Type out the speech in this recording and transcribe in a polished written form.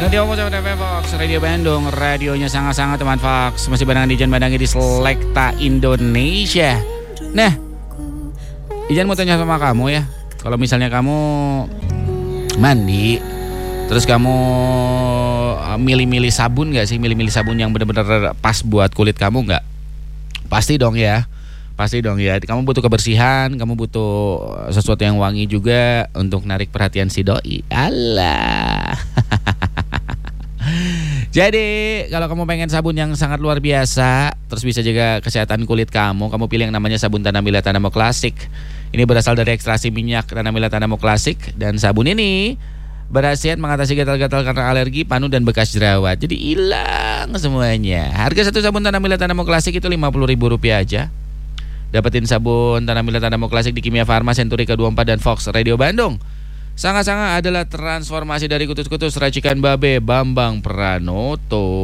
Radio Fox, Radio Bandung, radionya sangat-sangat teman Fox. Masih barengan Ijan Badangi di Selekta Indonesia. Nah, Ijan mau tanya sama kamu ya. Kalau misalnya kamu mandi, terus kamu milih-milih sabun gak sih? Milih-milih sabun yang benar-benar pas buat kulit kamu gak? Pasti dong ya. Pasti dong ya. Kamu butuh kebersihan, kamu butuh sesuatu yang wangi juga untuk narik perhatian si doi. Alah. Jadi kalau kamu pengen sabun yang sangat luar biasa, terus bisa jaga kesehatan kulit kamu pilih yang namanya sabun Tanamila Tanamo Classic. Ini berasal dari ekstraksi minyak Tanamila Tanamo Classic. Dan sabun ini berkhasiat mengatasi gatal-gatal karena alergi, panu, dan bekas jerawat. Jadi hilang semuanya. Harga satu sabun Tanamila Tanamo Classic itu Rp50.000 aja. Dapetin sabun Tanamila Tanamo Classic di Kimia Farma, Century K24, dan Fox Radio Bandung. Sangat-sangat adalah transformasi dari kutus-kutus racikan Babe Bambang Pranoto.